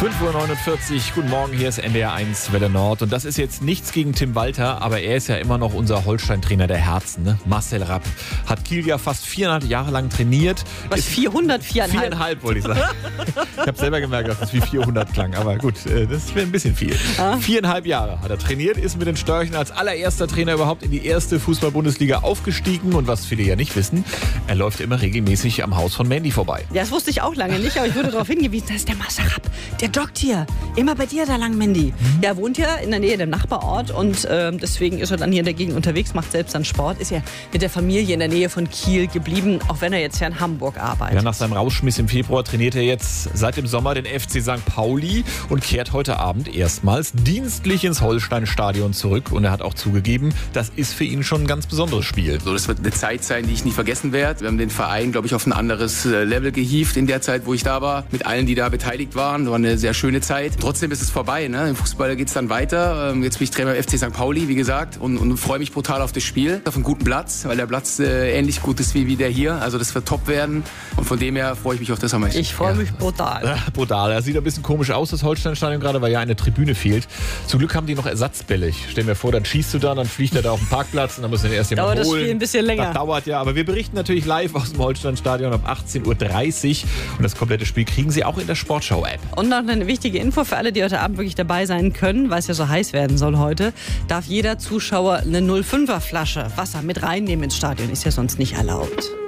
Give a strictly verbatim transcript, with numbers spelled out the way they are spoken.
fünf Uhr neunundvierzig, guten Morgen, hier ist N D R eins Welle Nord. Und das ist jetzt nichts gegen Tim Walter, aber er ist ja immer noch unser Holstein-Trainer der Herzen. Ne? Marcel Rapp hat Kiel ja fast viereinhalb Jahre lang trainiert. Was, vierhundert, viereinhalb? Viereinhalb, wollte ich sagen. Ich habe selber gemerkt, dass es wie vierhundert klang, aber gut, das wäre ein bisschen viel. Ah. Viereinhalb Jahre hat er trainiert, ist mit den Störchen als allererster Trainer überhaupt in die erste Fußball-Bundesliga aufgestiegen. Und was viele ja nicht wissen, er läuft immer regelmäßig am Haus von Mandy vorbei. Ja, das wusste ich auch lange nicht, aber ich wurde darauf hingewiesen, das ist der Marcel Rapp. Der joggt hier. Immer bei dir da lang, Mandy. Mhm. Der wohnt ja in der Nähe dem Nachbarort und äh, deswegen ist er dann hier in der Gegend unterwegs, macht selbst dann Sport, ist ja mit der Familie in der Nähe von Kiel geblieben, auch wenn er jetzt ja in Hamburg arbeitet. Ja, nach seinem Rausschmiss im Februar trainiert er jetzt seit dem Sommer den F C Sankt Pauli und kehrt heute Abend erstmals dienstlich ins Holstein-Stadion zurück. Und er hat auch zugegeben, das ist für ihn schon ein ganz besonderes Spiel. So, das wird eine Zeit sein, die ich nie vergessen werde. Wir haben den Verein, glaube ich, auf ein anderes Level gehievt in der Zeit, wo ich da war, mit allen, die da beteiligt waren. Das war eine sehr schöne Zeit. Trotzdem ist es vorbei. Ne? Im Fußball geht es dann weiter. Jetzt bin ich Trainer beim F C Sankt Pauli, wie gesagt, und, und freue mich brutal auf das Spiel. Auf einen guten Platz, weil der Platz äh, ähnlich gut ist wie, wie der hier. Also das wird top werden. Und von dem her freue ich mich auf das am meisten. Ich freue mich ja. brutal. Ja, brutal. Er sieht ein bisschen komisch aus, das Holstein-Stadion gerade, weil ja eine Tribüne fehlt. Zum Glück haben die noch Ersatzbälle. Ich stell mir vor, dann schießt du da, dann fliegt er da auf den Parkplatz und dann muss er den erst jemand holen. Dauert das Spiel ein bisschen länger. Das dauert ja, aber wir berichten natürlich live aus dem Holstein-Stadion ab achtzehn Uhr dreißig. Und das komplette Spiel kriegen Sie auch in der Sportschau-App. Und noch eine wichtige Info für alle, die heute Abend wirklich dabei sein können, weil es ja so heiß werden soll heute, darf jeder Zuschauer eine null fünfer Flasche Wasser mit reinnehmen ins Stadion. Ist ja sonst nicht erlaubt.